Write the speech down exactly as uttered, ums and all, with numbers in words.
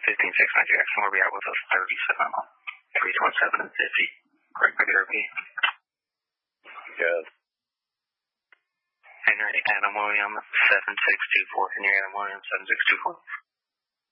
fifteen six nine Jackson, where we at with us thirty-seven, three twenty-seven and fifty. Correct, make it repeat. Yes. Henry Adam Williams, seven six two four. Henry Adam Williams, seven six two four.